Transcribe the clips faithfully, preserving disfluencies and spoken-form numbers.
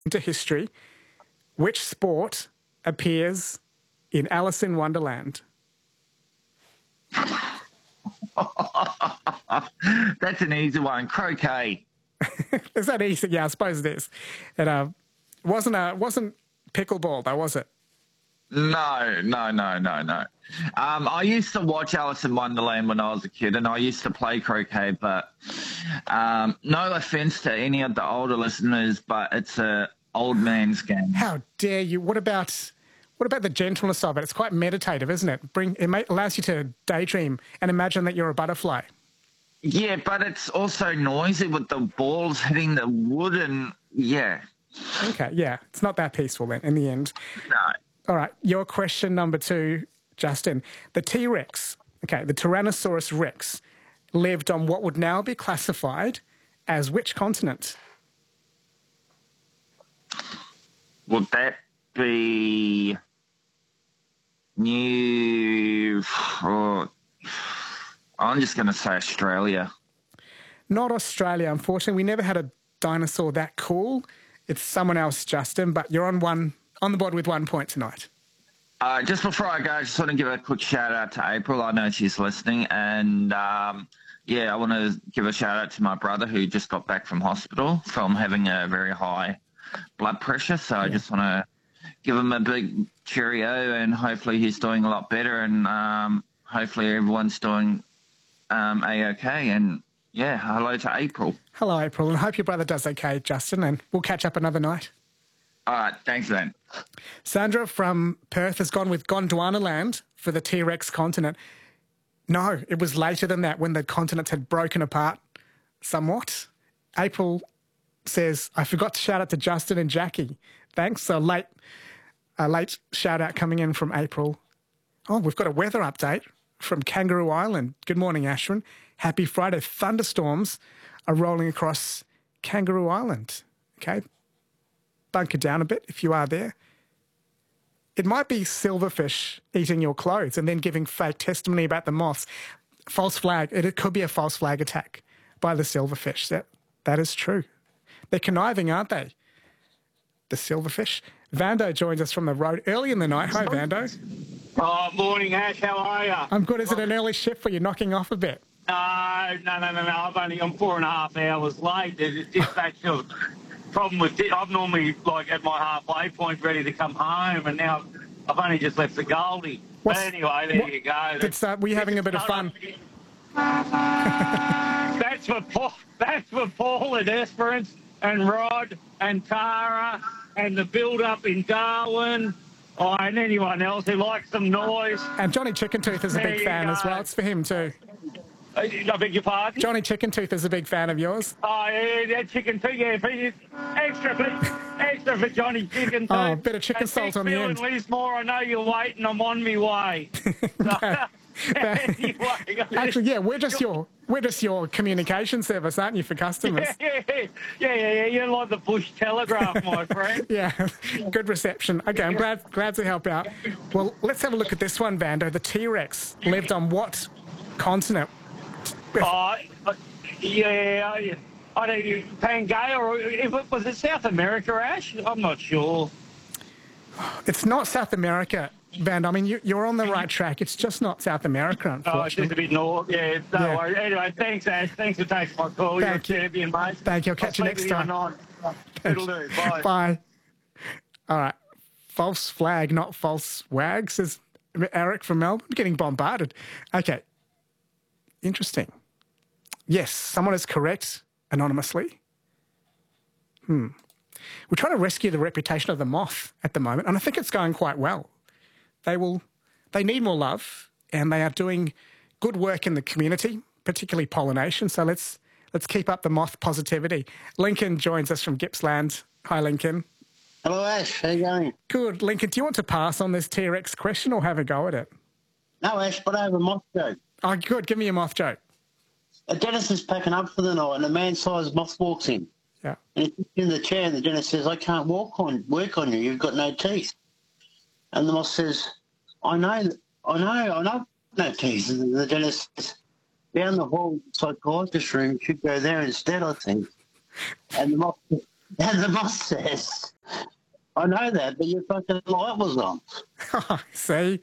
into history, which sport appears in Alice in Wonderland? That's an easy one. Croquet. Is that easy? Yeah, I suppose it is. It uh, wasn't uh, wasn't pickleball though, was it? No, no, no, no, no. Um, I used to watch Alice in Wonderland when I was a kid, and I used to play croquet, but um, no offence to any of the older listeners, but it's a old man's game. How dare you? What about what about the gentleness of it? It's quite meditative, isn't it? Bring it may, allows you to daydream and imagine that you're a butterfly. Yeah, but it's also noisy with the balls hitting the wood, and yeah. Okay, yeah, it's not that peaceful then in the end. No. All right, your question number two, Justin. The T-Rex, okay, the Tyrannosaurus Rex, lived on what would now be classified as which continent? Would that be New... Oh, I'm just going to say Australia. Not Australia, unfortunately. We never had a dinosaur that cool. It's someone else, Justin, but you're on one on the board with one point tonight. Uh, just before I go, I just want to give a quick shout out to April. I know she's listening, and um, yeah, I want to give a shout out to my brother who just got back from hospital from having a very high blood pressure. So yeah. I just want to give him a big cheerio, and hopefully he's doing a lot better, and um, hopefully everyone's doing um, a-okay. And yeah, hello to April. Hello, April, and I hope your brother does okay, Justin, and we'll catch up another night. All right, thanks, then. Sandra from Perth has gone with Gondwana Land for the T-Rex continent. No, it was later than that when the continents had broken apart somewhat. April says, I forgot to shout out to Justin and Jackie. Thanks. So late, a late shout out coming in from April. Oh, we've got a weather update from Kangaroo Island. Good morning, Ashwin. Happy Friday. Thunderstorms are rolling across Kangaroo Island. Okay. Bunker down a bit if you are there. It might be silverfish eating your clothes and then giving fake testimony about the moths. False flag. It, it could be a false flag attack by the silverfish. That, that is true. They're conniving, aren't they? The silverfish. Vando joins us from the road early in the night. Hi, Vando. Oh, morning, Ash. How are you? I'm good. Is it an early shift for you knocking off a bit? No, no, no, no, no. I've only, I'm four and a half hours late. It's just actual problem with it. I'm normally like at my halfway point ready to come home, and now I've only just left the Goldie. But anyway, there what, you go. It's, uh, were you having a bit of fun? That's for Paul, that's for Paul and Esperance and Rod and Tara and the build-up in Darwin. Oh, and anyone else who likes some noise. And Johnny Chickentooth is a there big fan go. as well. It's for him too. I beg your pardon? Johnny Chickentooth is a big fan of yours. Oh, yeah, that chicken too, yeah. Extra for, extra for Johnny Chickentooth. Oh, a bit of chicken salt on the end. Lismore, I know you're waiting. I'm on my way. no, anyway, actually, yeah, we're just your we're just your communication service, aren't you, for customers? Yeah, yeah, yeah, yeah, yeah. You're like the Bush Telegraph, my friend. Yeah, good reception. Okay, I'm glad glad to help out. Well, let's have a look at this one, Vando. The T-Rex lived on what continent? Oh, uh, yeah, I don't know, Pangaea, or if it, was it South America, Ash? I'm not sure. It's not South America, Van. I mean, you, you're on the right track. It's just not South America, unfortunately. Oh, it's just a bit north. Yeah, no yeah. worries. Anyway, thanks, Ash. Thanks for taking my call. Thank you're you. a champion, mate. Thank you. I'll catch I'll you next time. It'll do. Bye. Bye. All right. False flag, not false wag, says Eric from Melbourne. Getting bombarded. Okay. Interesting. Yes, someone is correct anonymously. Hmm. We're trying to rescue the reputation of the moth at the moment, and I think it's going quite well. They will, they need more love, and they are doing good work in the community, particularly pollination. So let's let's keep up the moth positivity. Lincoln joins us from Gippsland. Hi, Lincoln. Hello, Ash. How you going? Good, Lincoln. Do you want to pass on this T-Rex question or have a go at it? No, Ash, but I have a moth joke. Oh, good. Give me a moth joke. A dentist is packing up for the night, and a man-sized moth walks in. Yeah. And he's in the chair, and the dentist says, I can't walk on, work on you. You've got no teeth. And the moth says, I know, I know, I know no teeth. And the dentist says, down the hall, psychiatrist room, you should go there instead, I think. And the moth, And the moth says, I know that, but your fucking light was on. See?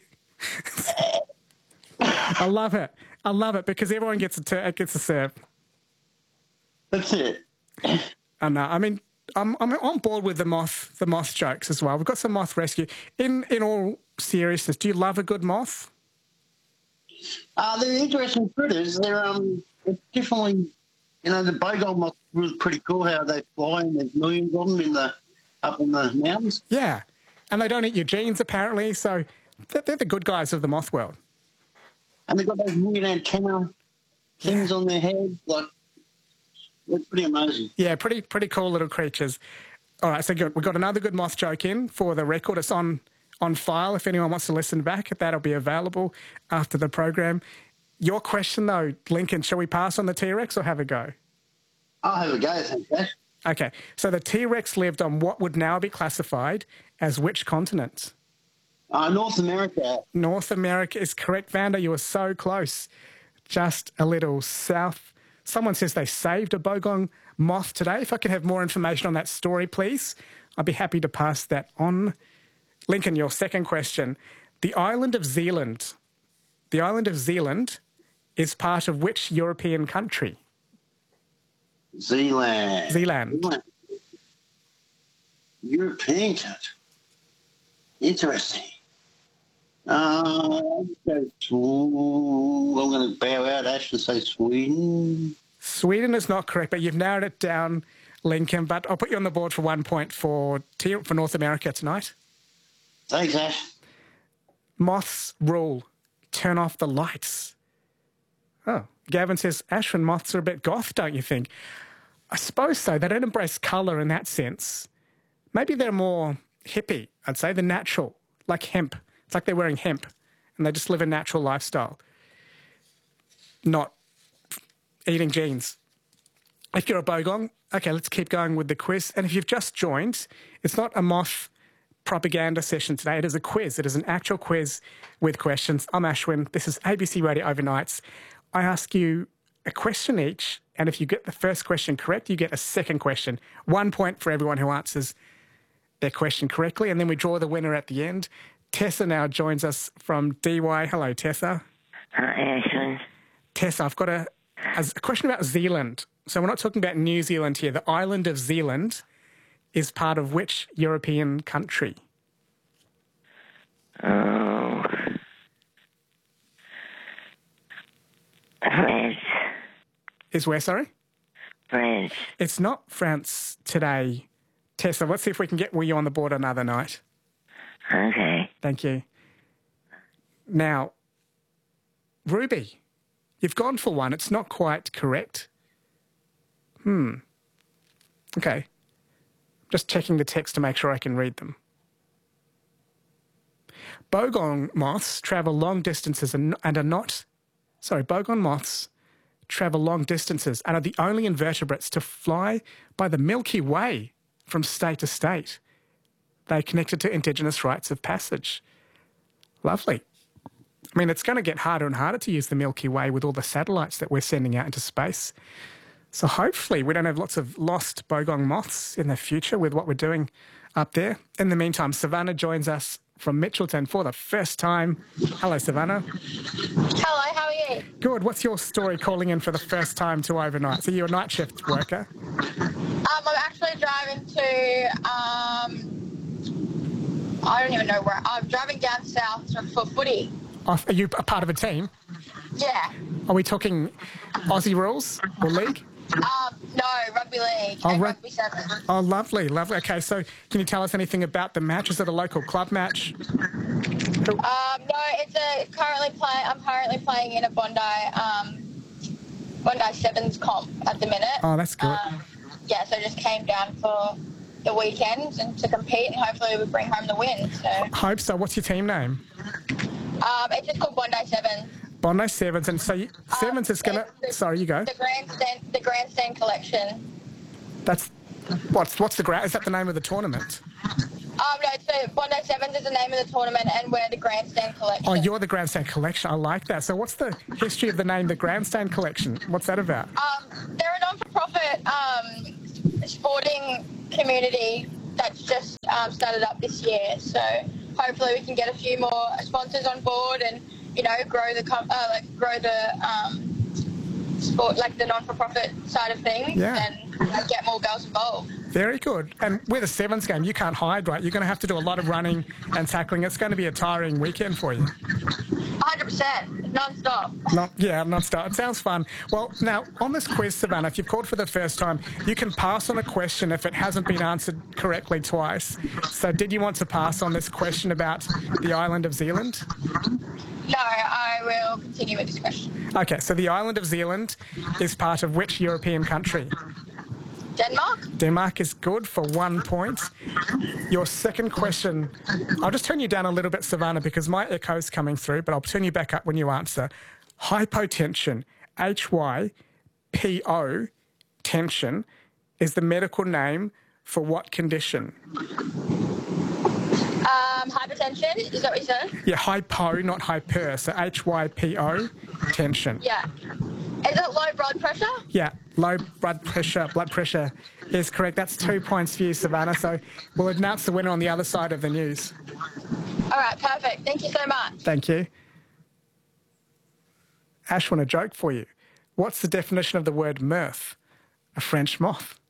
I love it. I love it because everyone gets a, tur- gets a serve. That's it. I know. I mean, I'm, I'm on board with the moth the moth jokes as well. We've got some moth rescue. In in all seriousness, do you love a good moth? Uh, they're interesting critters. They're um, they're definitely, you know, the bogong moth was pretty cool how they fly, and there's millions of them in the up in the mountains. Yeah, and they don't eat your genes apparently, so they're, they're the good guys of the moth world. And they've got those weird antenna things on their head, like they're pretty amazing. Yeah, pretty pretty cool little creatures. All right, so good. We've got another good moth joke in for the record. It's on on file. If anyone wants to listen back, that'll be available after the program. Your question, though, Lincoln, shall we pass on the T-Rex or have a go? I'll have a go, thank you. Okay, so the T-Rex lived on what would now be classified as which continent? Uh, North America. North America is correct, Vander. You were so close. Just a little south. Someone says they saved a bogong moth today. If I could have more information on that story, please, I'd be happy to pass that on. Lincoln, your second question. The island of Zealand, the island of Zealand is part of which European country? Zealand. Zealand. Zealand. European country. Interesting. Uh, I'm going to bow out, Ash, and say Sweden. Sweden is not correct, but you've narrowed it down, Lincoln. But I'll put you on the board for one point for, for North America tonight. Thanks, Ash. Moths rule. Turn off the lights. Oh, Gavin says, Ashwin, moths are a bit goth, don't you think? I suppose so. They don't embrace colour in that sense. Maybe they're more hippie, I'd say. They're natural, like hemp. It's like they're wearing hemp and they just live a natural lifestyle, not eating genes. If you're a bogong, okay, let's keep going with the quiz. And if you've just joined, it's not a moth propaganda session today. It is a quiz. It is an actual quiz with questions. I'm Ashwin. This is A B C Radio Overnights. I ask you a question each, and if you get the first question correct, you get a second question. One point for everyone who answers their question correctly, and then we draw the winner at the end. Tessa now joins us from D Y. Hello, Tessa. Hi, Ashwin. Tessa, I've got a, a question about Zealand. So we're not talking about New Zealand here. The island of Zealand is part of which European country? Oh. France. Is where, sorry? France. It's not France today. Tessa, let's see if we can get you on the board another night. Okay. Thank you. Now, Ruby, you've gone for one. It's not quite correct. Hmm. Okay. Just checking the text to make sure I can read them. Bogong moths travel long distances and, and are not... Sorry, bogong moths travel long distances and are the only invertebrates to fly by the Milky Way from state to state. They're connected to Indigenous rites of passage. Lovely. I mean, it's going to get harder and harder to use the Milky Way with all the satellites that we're sending out into space. So hopefully we don't have lots of lost bogong moths in the future with what we're doing up there. In the meantime, Savannah joins us from Mitchelton for the first time. Hello, Savannah. Hello, how are you? Good. What's your story calling in for the first time to overnight? So you're a night shift worker? Um, I'm actually driving to, um, I don't even know where, I'm driving down south for footy. Oh, are you a part of a team? Yeah. Are we talking Aussie rules or league? Um, no, rugby league Oh, and ru- rugby seven. Oh, lovely, lovely. Okay, so can you tell us anything about the match? Is it a local club match? Um, no, it's a currently play. I'm currently playing in a Bondi, um, Bondi Sevens comp at the minute. Oh, that's good. Um, yeah, so I just came down for the weekend and to compete, and hopefully we bring home the win. So, Hope so. What's your team name? um, it's just called Bondi Sevens. Bondi Sevens. And so you, Sevens Um, is going to... it's the- Sorry, you go. The grandstand, the grandstand collection. That's... What's what's the... gra- Is that the name of the tournament? Um, no, so Bondi Sevens is the name of the tournament, and we're the grandstand collection. Oh, you're the Grandstand Collection. I like that. So what's the history of the name, the Grandstand Collection? What's that about? Um, they're a non-for-profit um, sporting community that's just um, started up this year. So hopefully we can get a few more sponsors on board and, you know, grow the com- uh, like grow the um, sport, like the non-for-profit side of things, Yeah. and you know, get more girls involved. Very good. And with a sevens game, you can't hide, right? You're going to have to do a lot of running and tackling. It's going to be a tiring weekend for you. one hundred percent, non-stop. Not, yeah, non-stop. It sounds fun. Well, now, on this quiz, Savannah, if you've called for the first time, you can pass on a question if it hasn't been answered correctly twice. So did you want to pass on this question about the island of Zealand? No, I will continue with this question. Okay, so the island of Zealand is part of which European country? Denmark? Denmark is good for one point. Your second question, I'll just turn you down a little bit, Savannah, because my echo's coming through, but I'll turn you back up when you answer. Hypotension, H Y P O, tension, is the medical name for what condition? Um, hypertension, is that what you said? Yeah, hypo, not hyper, so H Y P O, tension. Yeah. Is it low blood pressure? Yeah, low blood pressure, blood pressure is correct. That's two points for you, Savannah. So we'll announce the winner on the other side of the news. All right, perfect. Thank you so much. Thank you. Ash, want a joke for you. What's the definition of the word mirth? A French moth.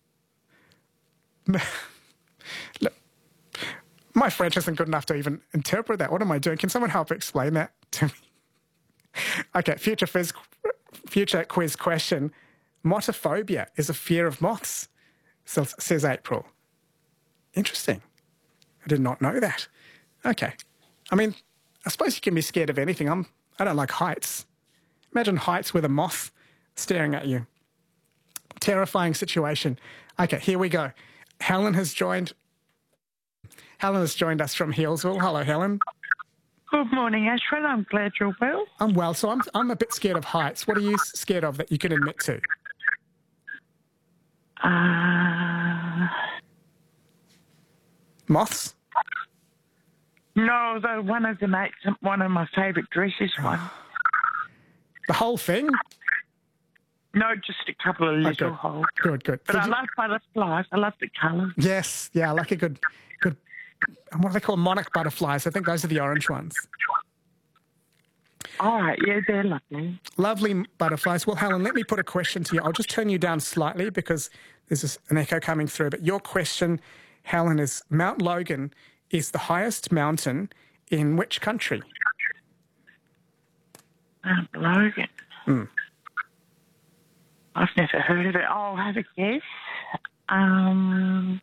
Look, my French isn't good enough to even interpret that. What am I doing? Can someone help explain that to me? Okay, future quiz, future quiz question. Motophobia is a fear of moths, says April. Interesting. I did not know that. Okay. I mean, I suppose you can be scared of anything. I'm, I don't like heights. Imagine heights with a moth staring at you. Terrifying situation. Okay, here we go. Helen has joined. Helen has joined us from Healesville. Hello, Helen. Good morning, Ashwin. I'm glad you're well. I'm well, so I'm I'm a bit scared of heights. What are you scared of that you can admit to? Uh, Moths? no, the one of the mates, one of my favourite dresses one. The whole thing? No, just a couple of little Okay. holes. Good, good. But Did I you- love butterflies. I love the colours. Yes, yeah, I like a good, good. And what do they call monarch butterflies? I think those are the orange ones. All right, yeah, they're lovely. Lovely butterflies. Well, Helen, let me put a question to you. I'll just turn you down slightly because there's this- an echo coming through. But your question, Helen, is Mount Logan is the highest mountain in which country? Mount Logan. Hmm. I've never heard of it. I'll have a guess. Um,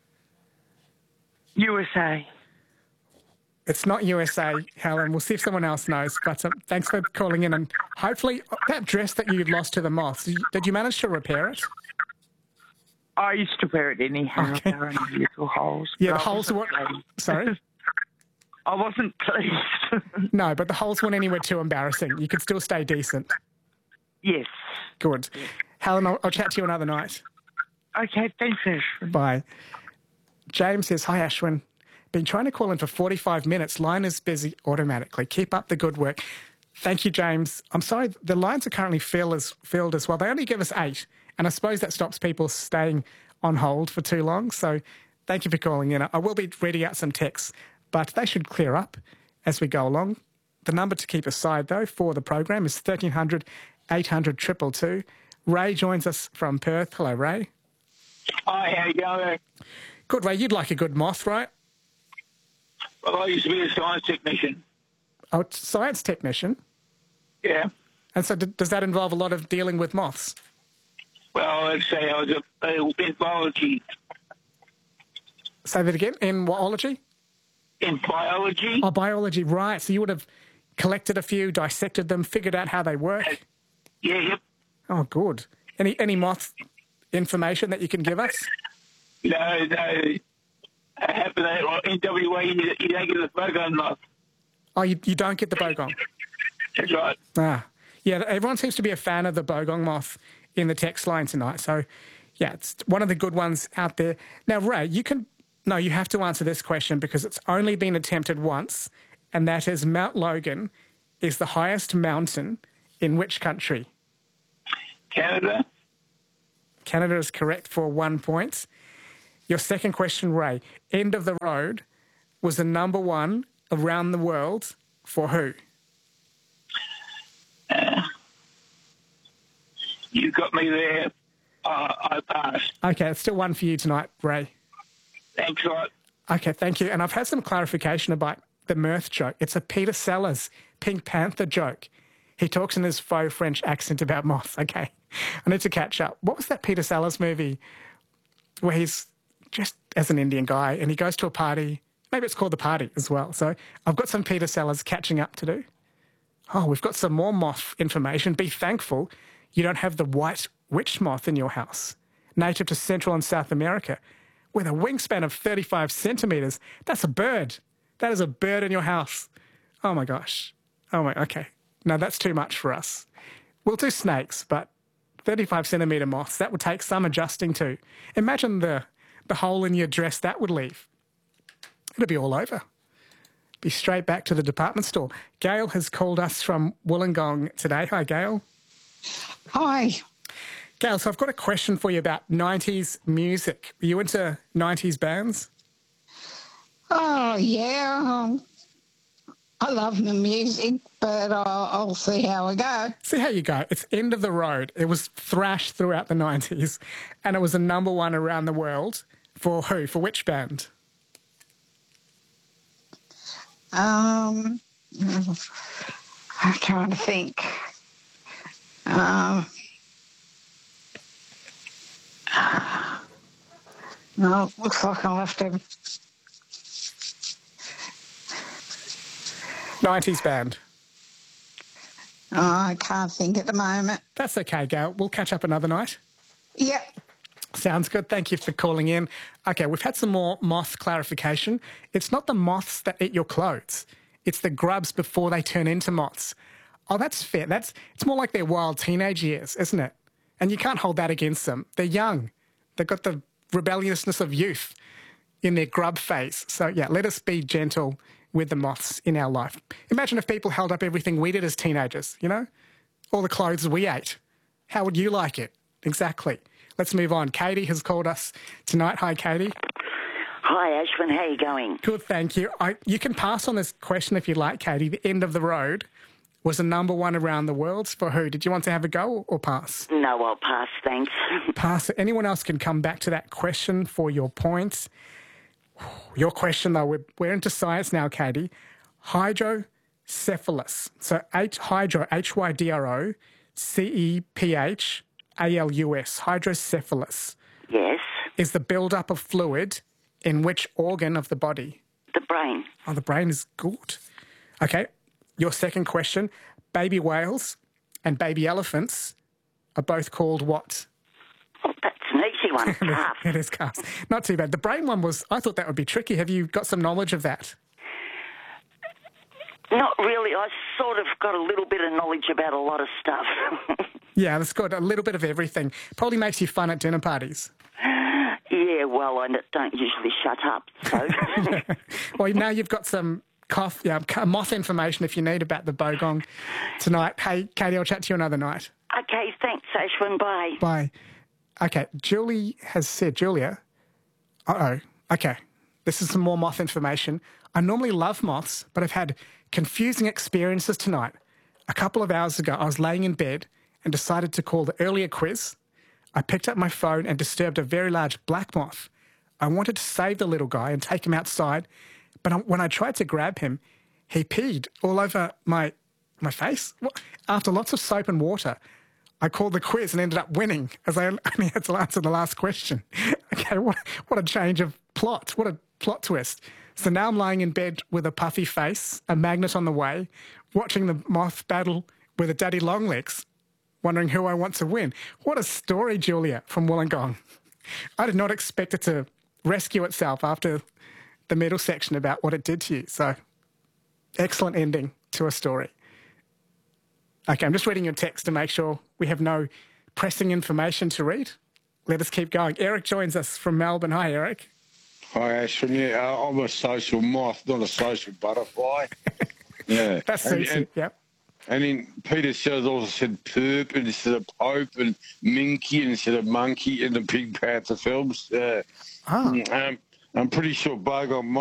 U S A. It's not U S A, Helen. We'll see if someone else knows. But um, thanks for calling in. And hopefully that dress that you lost to the moths, did you, did you manage to repair it? I used to wear it anyhow. Okay. There were only little holes. Yeah, the but I holes wasn't were... pleased. Sorry? I wasn't pleased. No, but the holes weren't anywhere too embarrassing. You could still stay decent. Yes. Good. Helen, I'll, I'll chat to you another night. Okay, thanks, Ashwin. Bye. James says, hi, Ashwin. Been trying to call in for forty-five minutes. Line is busy automatically. Keep up the good work. Thank you, James. I'm sorry, the lines are currently filled as, filled as well. They only give us eight, and I suppose that stops people staying on hold for too long. So thank you for calling in. I will be reading out some texts, but they should clear up as we go along. The number to keep aside, though, for the program is thirteen hundred, eight hundred, two two two. Ray joins us from Perth. Hello, Ray. Hi, how you going? Good, Ray. You'd like a good moth, right? Well, I used to be a science technician. Oh, it's science technician. Yeah. And so d- does that involve a lot of dealing with moths? Well, I'd say I was a, a, in biology. Say that again. In whatology? In biology? Oh, biology, right. So you would have collected a few, dissected them, figured out how they work? Yeah, yep. Oh, good. Any any moth information that you can give us? No, no. Happen in W A, you, you don't get the bogon moth. Oh, you, you don't get the bogong? That's right. Ah, yeah, everyone seems to be a fan of the bogong moth in the text line tonight. So, yeah, it's one of the good ones out there. Now, Ray, you can... No, you have to answer this question because it's only been attempted once, and that is Mount Logan is the highest mountain in which country? Canada. Canada is correct for one point. Your second question, Ray. End of the Road was the number one around the world for who? Uh, you got me there. Uh, I passed. Okay, it's still one for you tonight, Ray. Thanks, right. Okay, thank you. And I've had some clarification about the mirth joke. It's a Peter Sellers Pink Panther joke. He talks in his faux French accent about moths. Okay, I need to catch up. What was that Peter Sellers movie where he's just as an Indian guy and he goes to a party? Maybe it's called The Party as well. So I've got some Peter Sellers catching up to do. Oh, we've got some more moth information. Be thankful you don't have the white witch moth in your house, native to Central and South America, with a wingspan of thirty-five centimetres. That's a bird. That is a bird in your house. Oh, my gosh. Oh, my, okay. No, that's too much for us. We'll do snakes, but thirty-five centimetre moths, that would take some adjusting to. Imagine the, the hole in your dress that would leave. It'll be all over. Be straight back to the department store. Gail has called us from Wollongong today. Hi, Gail. Hi. Gail, so I've got a question for you about nineties music. Were you into nineties bands? Oh, yeah. Um, I love the music, but uh, I'll see how I go. See how you go. It's End of the Road. It was thrashed throughout the nineties, and it was a number one around the world. For who? For which band? Um, I'm trying to think. Um, no, looks like I'll have to... nineties band. Oh, I can't think at the moment. That's okay, Gail. We'll catch up another night. Yep. Sounds good. Thank you for calling in. Okay, we've had some more moth clarification. It's not the moths that eat your clothes. It's the grubs before they turn into moths. Oh, that's fair. That's it's more like their wild teenage years, isn't it? And you can't hold that against them. They're young. They've got the rebelliousness of youth in their grub phase. So, yeah, let us be gentle with the moths in our life. Imagine if people held up everything we did as teenagers, you know? All the clothes we ate. How would you like it? Exactly. Let's move on. Katie has called us tonight. Hi, Katie. Hi, Ashwin. How are you going? Good, thank you. I, you can pass on this question if you like, Katie. The End of the Road was the number one around the world for who? Did you want to have a go or pass? No, I'll pass, thanks. Pass. Anyone else can come back to that question for your points. Your question, though, we're, we're into science now, Katie. Hydrocephalus. So H, hydro, H Y D R O, C E P H A L U S, hydrocephalus. Yes. Is the build-up of fluid in which organ of the body? The brain. Oh, the brain is good. Okay, your second question. Baby whales and baby elephants are both called what? Oh, that's an easy one. Calf. It is calves. Not too bad. The brain one was, I thought that would be tricky. Have you got some knowledge of that? Not really. I sort of got a little bit of knowledge about a lot of stuff. Yeah, that's good. A little bit of everything. Probably makes you fun at dinner parties. Yeah, well, I don't usually shut up, so... Well, now you've got some cough, yeah, moth information if you need about the bogong tonight. Hey, Katie, I'll chat to you another night. Okay, thanks, Ashwin. Bye. Bye. Okay, Julie has said, Julia, uh-oh, okay, this is some more moth information. I normally love moths, but I've had confusing experiences tonight. A couple of hours ago, I was laying in bed and decided to call the earlier quiz. I picked up my phone and disturbed a very large black moth. I wanted to save the little guy and take him outside, but when I tried to grab him, he peed all over my my face. After lots of soap and water, I called the quiz and ended up winning, as I only had to answer the last question. Okay, what, what a change of plot. What a plot twist. So now I'm lying in bed with a puffy face, a magnet on the way, watching the moth battle with a daddy longlegs, wondering who I want to win. What a story, Julia, from Wollongong. I did not expect it to rescue itself after the middle section about what it did to you. So, excellent ending to a story. Okay, I'm just reading your text to make sure we have no pressing information to read. Let us keep going. Eric joins us from Melbourne. Hi, Eric. Hi, Ashwin. Yeah, I'm a social moth, not a social butterfly. Yeah. That suits and, you, yep. And then Peter Sellers also said perp instead of pope and minky instead of monkey in the Pink Panther films. Uh, Oh. um, I'm pretty sure Bogart